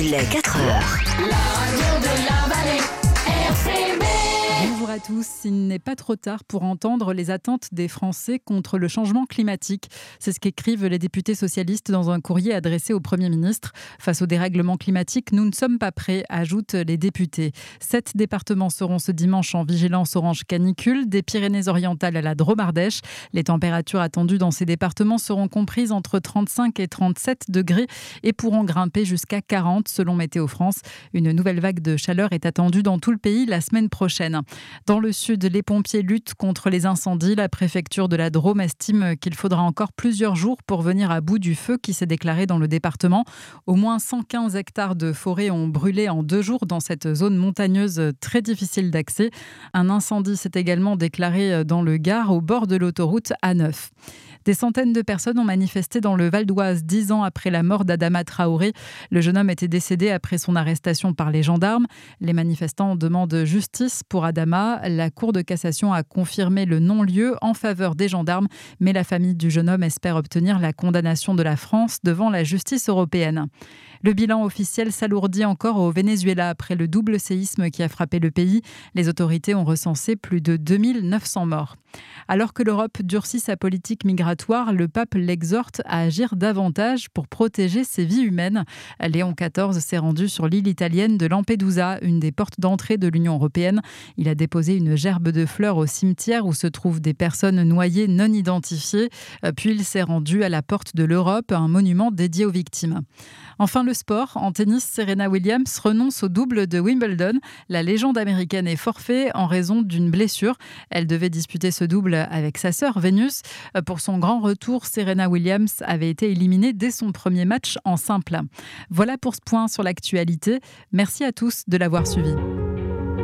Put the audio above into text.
Il est 4 heures. La radio de la vallée, RCB. Bonjour à tous, il n'est pas trop tard pour entendre les attentes des Français contre le changement climatique. C'est ce qu'écrivent les députés socialistes dans un courrier adressé au Premier ministre. Face au dérèglement climatique, nous ne sommes pas prêts, ajoutent les députés. 7 départements seront ce dimanche en vigilance orange canicule, des Pyrénées-Orientales à la Drôme-Ardèche. Les températures attendues dans ces départements seront comprises entre 35 et 37 degrés et pourront grimper jusqu'à 40 selon Météo France. Une nouvelle vague de chaleur est attendue dans tout le pays la semaine prochaine. Dans le sud, les pompiers luttent contre les incendies. La préfecture de la Drôme estime qu'il faudra encore plusieurs jours pour venir à bout du feu qui s'est déclaré dans le département. Au moins 115 hectares de forêt ont brûlé en 2 jours dans cette zone montagneuse très difficile d'accès. Un incendie s'est également déclaré dans le Gard, au bord de l'autoroute A9. Des centaines de personnes ont manifesté dans le Val d'Oise 10 ans après la mort d'Adama Traoré. Le jeune homme était décédé après son arrestation par les gendarmes. Les manifestants demandent justice pour Adama. La Cour de cassation a confirmé le non-lieu en faveur des gendarmes, mais la famille du jeune homme espère obtenir la condamnation de la France devant la justice européenne. Le bilan officiel s'alourdit encore au Venezuela après le double séisme qui a frappé le pays. Les autorités ont recensé plus de 2900 morts. Alors que l'Europe durcit sa politique migratoire, le pape l'exhorte à agir davantage pour protéger ses vies humaines. Léon XIV s'est rendu sur l'île italienne de Lampedusa, une des portes d'entrée de l'Union européenne. Il a déposé une gerbe de fleurs au cimetière où se trouvent des personnes noyées non identifiées. Puis il s'est rendu à la porte de l'Europe, un monument dédié aux victimes. Enfin, le sport. En tennis, Serena Williams renonce au double de Wimbledon. La légende américaine est forfait en raison d'une blessure. Elle devait disputer ce double avec sa sœur Vénus. Pour son grand retour, Serena Williams avait été éliminée dès son premier match en simple. Voilà pour ce point sur l'actualité. Merci à tous de l'avoir suivi.